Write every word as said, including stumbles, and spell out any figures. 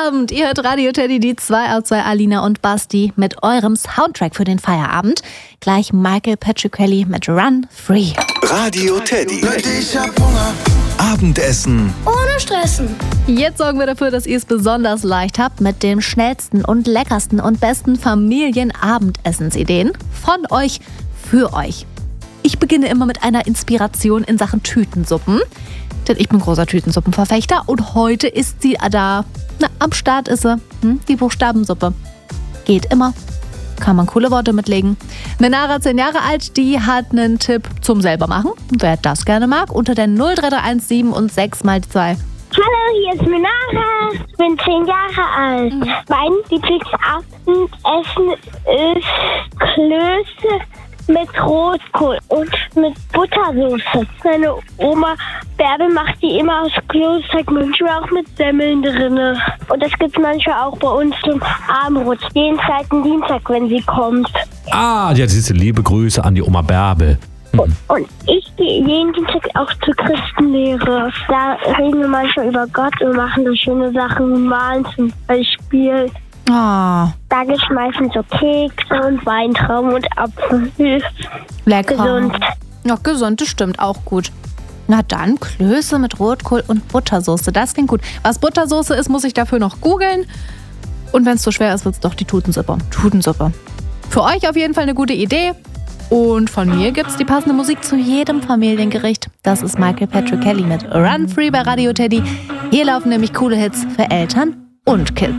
Abend. Ihr hört Radio Teddy, die zwei aus zwei, Alina und Basti mit eurem Soundtrack für den Feierabend. Gleich Michael Petricelli mit Run Free. Radio Teddy. Ich hab Hunger. Abendessen ohne Stressen. Jetzt sorgen wir dafür, dass ihr es besonders leicht habt mit den schnellsten und leckersten und besten Familienabendessensideen von euch für euch. Ich beginne immer mit einer Inspiration in Sachen Tütensuppen, denn ich bin großer Tütensuppenverfechter und heute ist sie da. Na, am Start ist sie, hm, die Buchstabensuppe. Geht immer. Kann man coole Worte mitlegen. Menara, zehn Jahre alt, die hat einen Tipp zum selbermachen. Wer das gerne mag, unter der null drei drei eins sieben und sechs mal zwei. Hallo, hier ist Menara. Ich bin zehn Jahre alt. Mhm. Mein Lieblingsabendessen ist Klöße mit Rotkohl und mit Buttersoße. Meine Oma Bärbel macht die immer aus Klosteig, manchmal auch mit Semmeln drin. Und das gibt es manchmal auch bei uns zum Abendbrot. Jeden zweiten Dienstag, wenn sie kommt. Ah, ja, siehst du, liebe Grüße an die Oma Bärbel. Mhm. Und, und ich gehe jeden Dienstag auch zur Christenlehre. Da reden wir manchmal über Gott und machen so schöne Sachen wie Malen zum Beispiel. Ah. Da gibt es meistens so Kekse und Weintrauben und Apfel. Lecker. Gesund. Ja, gesund, das stimmt, auch gut. Na dann, Klöße mit Rotkohl und Buttersoße, das klingt gut. Was Buttersoße ist, muss ich dafür noch googeln. Und wenn es zu schwer ist, wird es doch die Tutensuppe. Tutensuppe. Für euch auf jeden Fall eine gute Idee. Und von mir gibt es die passende Musik zu jedem Familiengericht. Das ist Michael Petricelli mit Run Free bei Radio Teddy. Hier laufen nämlich coole Hits für Eltern und Kids.